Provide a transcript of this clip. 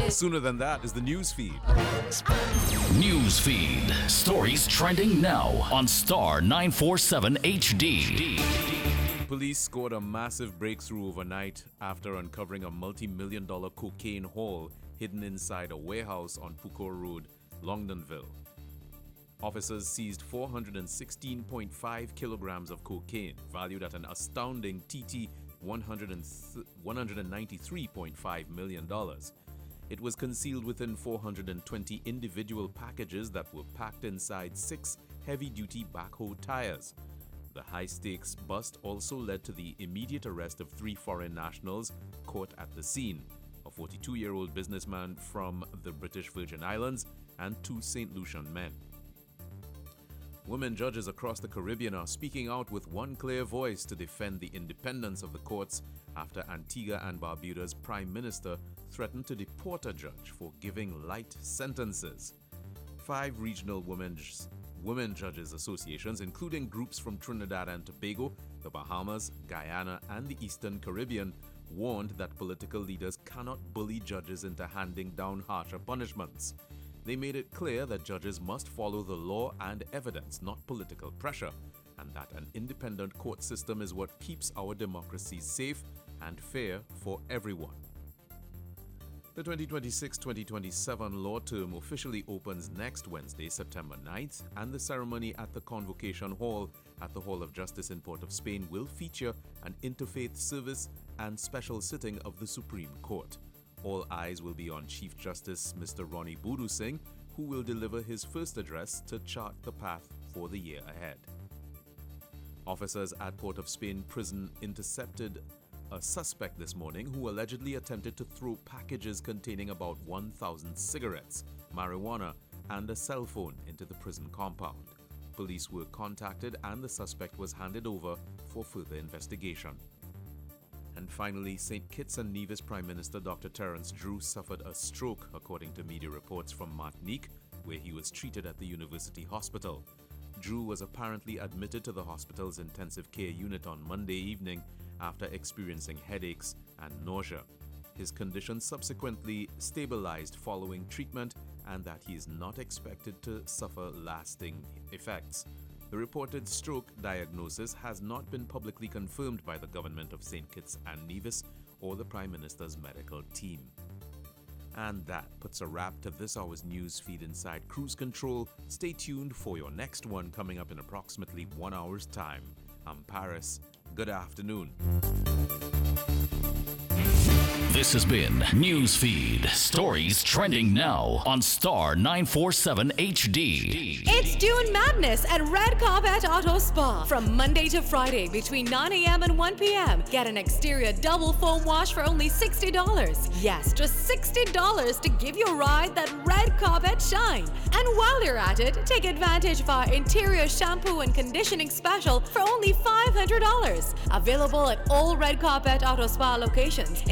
Sooner than that is the news feed. News feed. Stories trending now on Star 947 HD. Police scored a massive breakthrough overnight after uncovering a multi-million-dollar cocaine haul hidden inside a warehouse on Pucor Road, Longdonville. Officers seized 416.5 kilograms of cocaine, valued at an astounding TT $193.5 million. It was concealed within 420 individual packages that were packed inside 6 heavy-duty backhoe tires. The high-stakes bust also led to the immediate arrest of 3 foreign nationals caught at the scene, a 42-year-old businessman from the British Virgin Islands and 2 St. Lucian men. Women judges across the Caribbean are speaking out with one clear voice to defend the independence of the courts after Antigua and Barbuda's Prime Minister threatened to deport a judge for giving light sentences. 5 regional women judges associations, including groups from Trinidad and Tobago, the Bahamas, Guyana, and the Eastern Caribbean, warned that political leaders cannot bully judges into handing down harsher punishments. They made it clear that judges must follow the law and evidence, not political pressure, and that an independent court system is what keeps our democracy safe and fair for everyone. The 2026-2027 law term officially opens next Wednesday, September 9th, and the ceremony at the Convocation Hall at the Hall of Justice in Port of Spain will feature an interfaith service and special sitting of the Supreme Court. All eyes will be on Chief Justice Mr. Ronnie Boodoo Singh, who will deliver his first address to chart the path for the year ahead. Officers at Port of Spain Prison intercepted a suspect this morning who allegedly attempted to throw packages containing about 1,000 cigarettes, marijuana, and a cell phone into the prison compound. Police were contacted and the suspect was handed over for further investigation. And finally, St. Kitts and Nevis Prime Minister Dr. Terence Drew suffered a stroke, according to media reports from Martinique, where he was treated at the University Hospital. Drew was apparently admitted to the hospital's intensive care unit on Monday evening after experiencing headaches and nausea. His condition subsequently stabilized following treatment, and that he is not expected to suffer lasting effects. The reported stroke diagnosis has not been publicly confirmed by the government of St. Kitts and Nevis or the Prime Minister's medical team. And that puts a wrap to this hour's news feed inside Cruise Control. Stay tuned for your next one coming up in approximately 1 hour's time. I'm Paris. Good afternoon. This has been Newsfeed. Stories trending now on Star 947 HD. It's June Madness at Red Carpet Auto Spa. From Monday to Friday between 9 a.m. and 1 p.m. Get an exterior double foam wash for only $60. Yes, just $60 to give your ride that red carpet shine. And while you're at it, take advantage of our interior shampoo and conditioning special for only $500. Available at all Red Carpet Auto Spa locations.